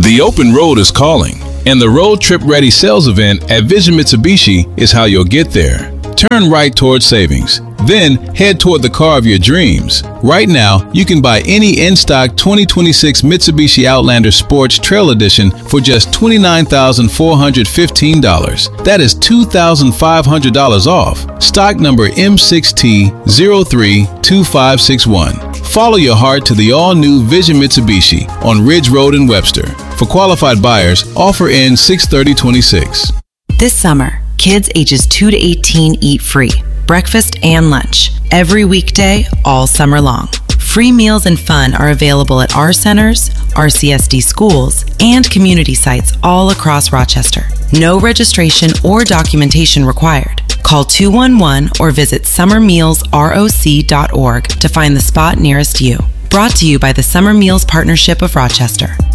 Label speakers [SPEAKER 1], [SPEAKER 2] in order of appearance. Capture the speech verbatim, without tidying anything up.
[SPEAKER 1] The open road is calling, and the Road Trip Ready sales event at Vision Mitsubishi is how you'll get there. Turn right toward savings, then head toward the car of your dreams. Right now, you can buy any in-stock twenty twenty-six Mitsubishi Outlander Sports Trail Edition for just twenty-nine thousand four hundred fifteen dollars. That is two thousand five hundred dollars off. Stock number M six T zero three two five six one. Follow your heart to the all-new Vision Mitsubishi on Ridge Road in Webster. For qualified buyers, offer ends six thirty twenty-six.
[SPEAKER 2] This summer, kids ages two to eighteen eat free, breakfast and lunch, every weekday, all summer long. Free meals and fun are available at our centers, R C S D schools, and community sites all across Rochester. No registration or documentation required. Call two one one or visit summer meals roc dot org to find the spot nearest you. Brought to you by the Summer Meals Partnership of Rochester.